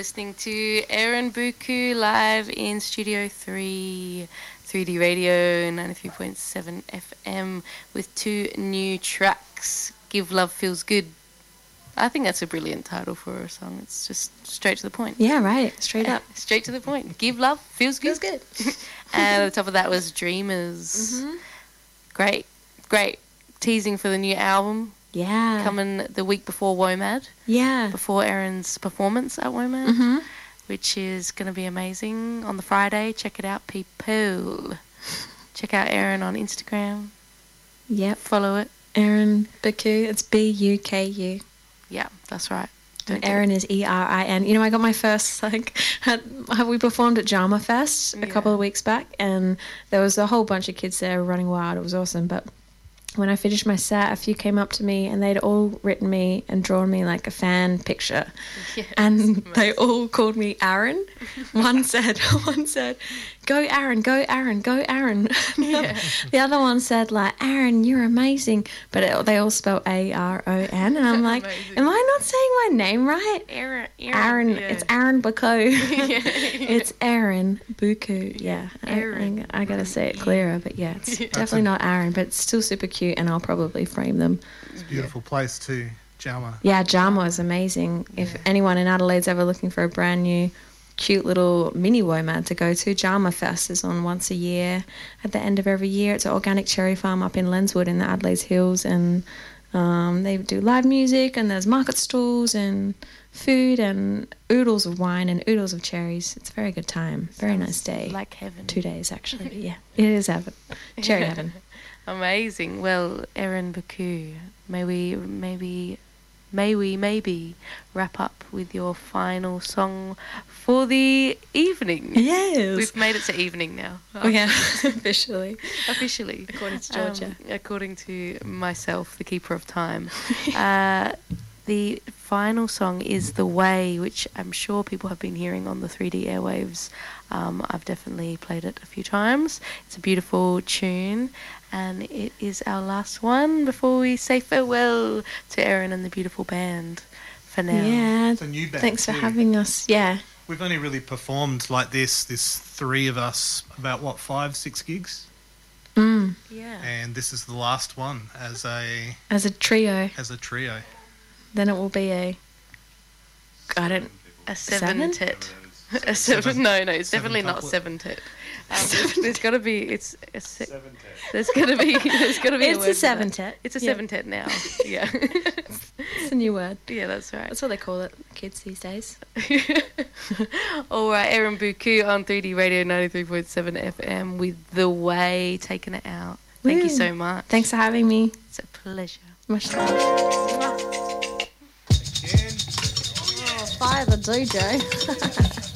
listening to Erin Buku live in Studio 3, 3D Radio 93.7 FM with 2 new tracks. Give Love Feels Good. I think that's a brilliant title for a song. It's just straight to the point. Yeah, right. Straight up. Straight to the point. Give Love Feels Good. Feels good. And on top of that was Dreamers. Mm-hmm. Great. Teasing for the new album. Yeah. Coming the week before WOMAD. Yeah. Before Erin's performance at WOMAD. Mm-hmm. Which is going to be amazing on the Friday. Check it out, people. Check out Erin on Instagram. Yep. Follow it. Erin Buku. It's Buku. Yeah, that's right. And Erin is Erin. You know, I got my first, we performed at Jama Fest a couple of weeks back, and there was a whole bunch of kids there running wild. It was awesome. But when I finished my set, a few came up to me, and they'd all written me and drawn me like a fan picture. Yes, and they all called me Aaron. One said, go Aaron, go Aaron, go Aaron. Yeah. The other one said, like, Aaron, you're amazing. But they all spell Aron. And I'm like, am I not saying my name right? Aaron. Yeah. It's Erin Buku. Yeah. It's Erin Buku. Yeah. Aaron. I got to say it clearer. But yeah, it's definitely not Aaron. But it's still super cute, and I'll probably frame them. It's a beautiful place too, Jama. Yeah, Jama is amazing. If anyone in Adelaide's ever looking for a brand new cute little mini WOMAD to go to, Jama Fest is on once a year at the end of every year. It's an organic cherry farm up in Lenswood in the Adelaide's Hills, and they do live music, and there's market stalls and food and oodles of wine and oodles of cherries. It's a very good time. Very nice day. Like heaven. 2 days actually, but yeah, it is heaven. Cherry heaven. Amazing. Well, Erin Buku, may we maybe wrap up with your final song for the evening. Yes. We've made it to evening now. Oh yeah, officially. According to Georgia. According to myself, the keeper of time. The final song is The Way, which I'm sure people have been hearing on the 3D airwaves. I've definitely played it a few times. It's a beautiful tune, and it is our last one before we say farewell to Erin and the beautiful band for now. Yeah. It's a new band. Thanks for too. having us. Yeah. We've only really performed like this 3 of us, about 5-6 gigs, Yeah. and this is the last one as a trio. Then it will be a seven-tet. A seven? No, it's definitely not seven-tet. There's got to be. It's a There's got to be. It's a seven-tet. It's a seven-tet now. Yeah. It's a new word. Yeah, that's right. That's what they call it, kids these days. All right, Erin Buku on 3D Radio 93.7 FM with The Way, taking it out. Thank you so much. Thanks for having me. It's a pleasure. Much love. Fire the DJ.